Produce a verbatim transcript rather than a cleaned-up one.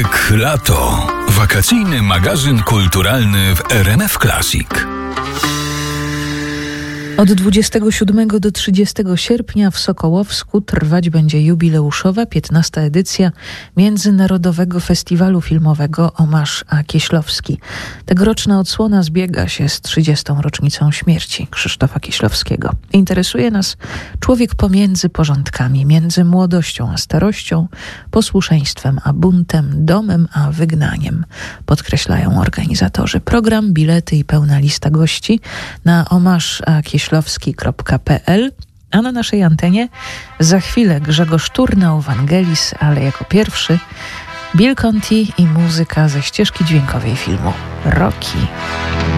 Lato. Wakacyjny magazyn kulturalny w R M F Classic. Od dwudziestego siódmego do trzydziestego sierpnia w Sokołowsku trwać będzie jubileuszowa piętnasta edycja Międzynarodowego Festiwalu Filmowego Omarz A. Kieślowski. Tegoroczna odsłona zbiega się z trzydziestą rocznicą śmierci Krzysztofa Kieślowskiego. Interesuje nas człowiek pomiędzy porządkami, między młodością a starością, posłuszeństwem a buntem, domem a wygnaniem, podkreślają organizatorzy. Program, bilety i pełna lista gości na omarz a kieślowski kropka p l, a na naszej antenie za chwilę Grzegorz Turnał, Vangelis, ale jako pierwszy Bill Conti i muzyka ze ścieżki dźwiękowej filmu Rocky.